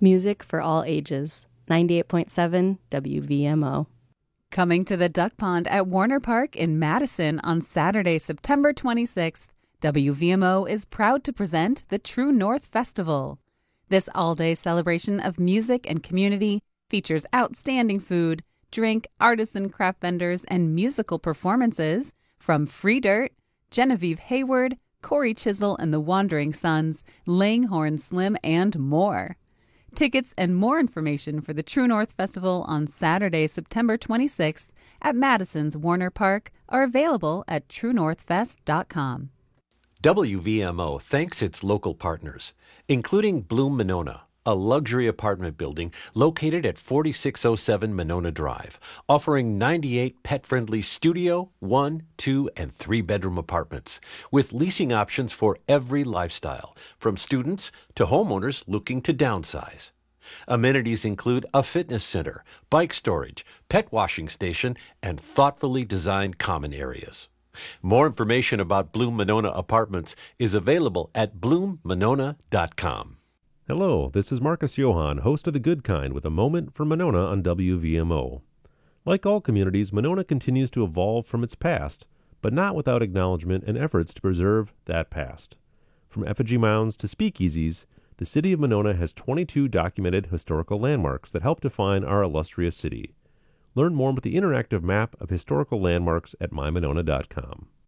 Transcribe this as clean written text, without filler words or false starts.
Music for all ages. 98.7 WVMO. Coming to the Duck Pond at Warner Park in Madison on Saturday, September 26th, WVMO is proud to present the True North Festival. This all-day celebration of music and community features outstanding food, drink, artisan craft vendors, and musical performances from Free Dirt, Genevieve Hayward, Corey Chisel and the Wandering Sons, Langhorne Slim, and more. Tickets and more information for the True North Festival on Saturday, September 26th at Madison's Warner Park are available at truenorthfest.com. WVMO thanks its local partners, including Bloom Monona, a luxury apartment building located at 4607 Monona Drive, offering 98 pet-friendly studio, 1, 2, and 3-bedroom apartments, with leasing options for every lifestyle, from students to homeowners looking to downsize. Amenities include a fitness center, bike storage, pet washing station, and thoughtfully designed common areas. More information about Bloom Monona Apartments is available at bloommonona.com. Hello, this is Marcus Johann, host of The Good Kind, with a moment for Monona on WVMO. Like all communities, Monona continues to evolve from its past, but not without acknowledgement and efforts to preserve that past. From effigy mounds to speakeasies, the city of Monona has 22 documented historical landmarks that help define our illustrious city. Learn more with the interactive map of historical landmarks at mymonona.com.